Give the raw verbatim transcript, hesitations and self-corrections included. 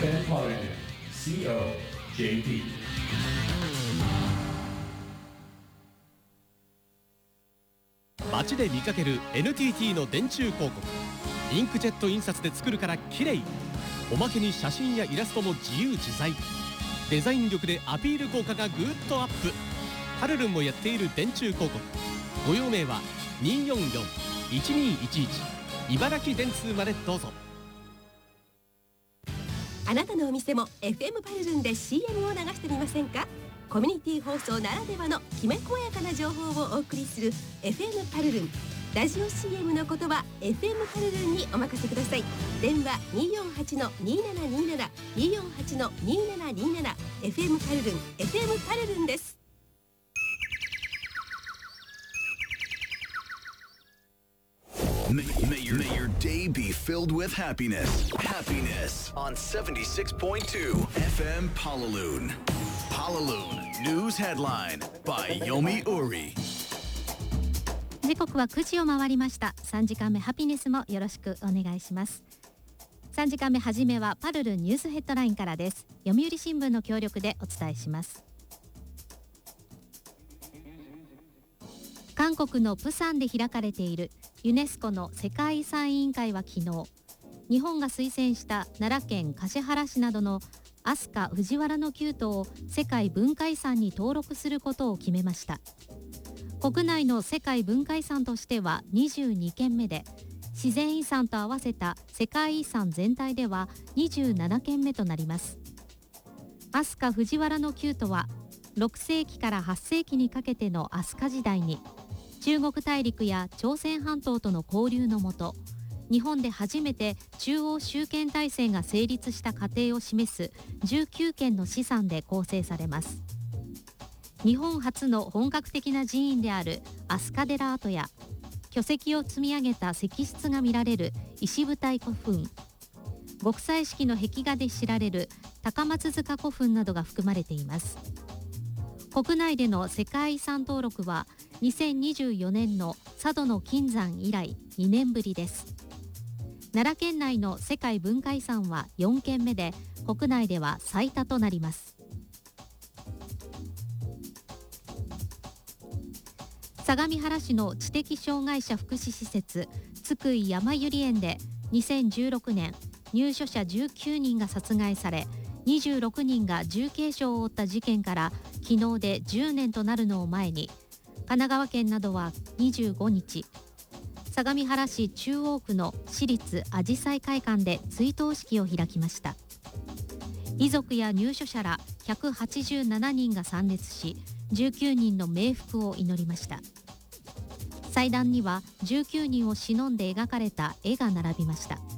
Japan Polygon コ ジェーピー。 街で見かける エヌティーティー の電柱広告。インクジェット印刷で作るから綺麗。おまけに写真やイラストも自由自在。デザイン力でアピール効果がぐーっとアップ。パルルンもやっている電柱広告。ご用命はにーよんよん いちにーいちいち茨城電通までどうぞ。 あなたのお店も エフエム パルルンで シーエム を流してみませんか？コミュニティ放送ならではのきめ細やかな情報をお送りする エフエム パルルン。ラジオ シーエム のことは エフエム パルルンにお任せください。電話 にーよんはちのにーななにーなな にーよんはちのにーななにーなな エフエム パルルン エフエム パルルンです。 May, may, your, may your day be filled with happiness. Happiness on seventy-six point twoエフエム Palaloon. Palaloon News Headline by Yomi Uri. 時刻はくじを回りました。さんじかんめハピネスもよろしくお願いします。さんじかんめ初めはパルルンニュースヘッドラインからです。読売新聞の協力でお伝えします。韓国のプサンで開かれているユネスコの世界遺産委員会は昨日、日本が推薦した奈良県橿原市などの飛鳥藤原の旧都を世界文化遺産に登録することを決めました。国内の世界文化遺産としてはにじゅうにけんめで、自然遺産と合わせた世界遺産全体ではにじゅうななけんめとなります。飛鳥藤原の旧都はろくせいきからはっせいきにかけての飛鳥時代に中国大陸や朝鮮半島との交流のもと、日本で初めて中央集権体制が成立した過程を示すじゅうきゅうけんの資産で構成されます。日本初の本格的な寺院である飛鳥寺跡や巨石を積み上げた石室が見られる石舞台古墳、極彩色の壁画で知られる高松塚古墳などが含まれています。国内での世界遺産登録はにせんにじゅうよねんの佐渡の金山以来にねんぶりです。奈良県内の世界文化遺産はよんけんめで、国内では最多となります。相模原市の知的障害者福祉施設津久井やまゆり園でにせんじゅうろくねん入所者じゅうきゅうにんが殺害され、にじゅうろくにんが重軽傷を負った事件から昨日でじゅうねんとなるのを前に、神奈川県などはにじゅうごにち、相模原市中央区の市立あじさい会館で追悼式を開きました。遺族や入所者らひゃくはちじゅうななにんが参列し、じゅうきゅうにんの冥福を祈りました。祭壇にはじゅうきゅうにんを偲んで描かれた絵が並びました。